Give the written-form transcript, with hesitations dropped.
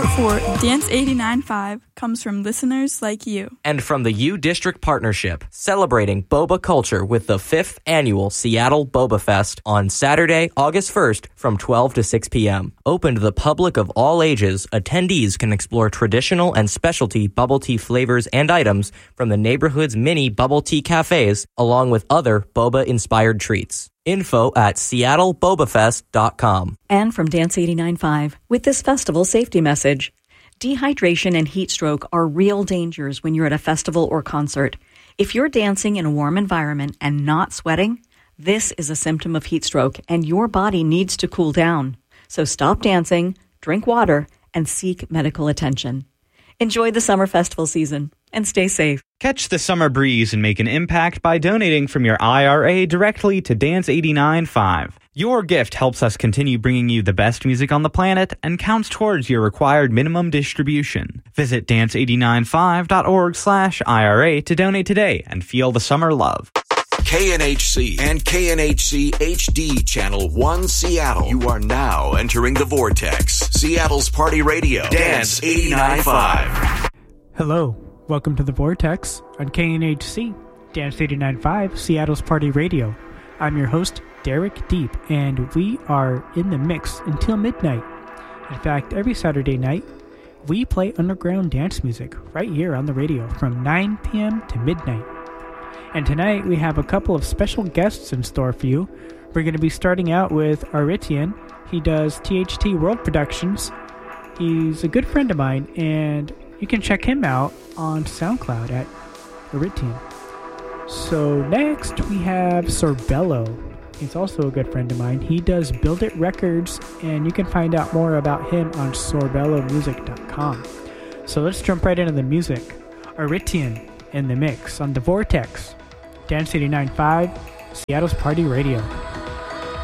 Support for Dance 89.5 comes from listeners like you. And from the U District Partnership, celebrating boba culture with the 5th annual Seattle Boba Fest on Saturday, August 1st from 12 to 6 p.m. Open to the public of all ages, attendees can explore traditional and specialty bubble tea flavors and items from the neighborhood's mini bubble tea cafes, along with other boba-inspired treats. Info at seattlebobafest.com. And from Dance 89.5 with this festival safety message. Dehydration and heat stroke are real dangers when you're at a festival or concert. If you're dancing in a warm environment and not sweating, this is a symptom of heat stroke and your body needs to cool down. So stop dancing, drink water, and seek medical attention. Enjoy the summer festival season and stay safe. Catch the summer breeze and make an impact by donating from your IRA directly to Dance 89.5. Your gift helps us continue bringing you the best music on the planet and counts towards your required minimum distribution. Visit dance895.org/IRA to donate today and feel the summer love. KNHC and KNHC HD Channel 1 Seattle. You are now entering the vortex. Seattle's Party Radio. Dance 89.5. Hello. Welcome to the Vortex on KNHC, Dance 89.5, Seattle's Party Radio. I'm your host, Derek Deep, and we are in the mix until midnight. In fact, every Saturday night, we play underground dance music right here on the radio from 9 p.m. to midnight. And tonight, we have a couple of special guests in store for you. We're going to be starting out with Aritian. He does THT World Productions. He's a good friend of mine, and you can check him out on SoundCloud at Aritian. So next we have Sorbello. He's also a good friend of mine. He does Build It Records, and you can find out more about him on sorbellomusic.com. So let's jump right into the music. Aritian in the mix on The Vortex. Dance 89.5, Seattle's Party Radio.